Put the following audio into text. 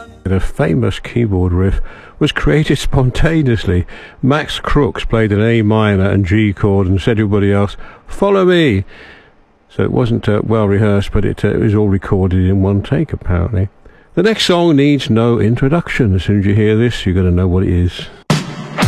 The famous keyboard riff was created spontaneously. Max Crooks played an A minor and G chord and said to everybody else, "Follow me." So it wasn't well rehearsed, but it was all recorded in one take apparently. The next song needs no introduction. As soon as you hear this, you're going to know what it is.